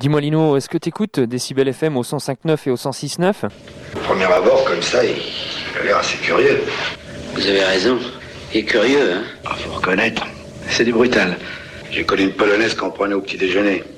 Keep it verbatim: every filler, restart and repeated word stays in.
Dis-moi Lino, est-ce que t'écoutes Décibel F M au cent cinq neuf et au cent six neuf? Au premier abord, comme ça, il, il a l'air assez curieux. Vous avez raison. Il est curieux, hein? Ah, faut reconnaître. C'est du brutal. J'ai connu une polonaise qu'on prenait au petit déjeuner.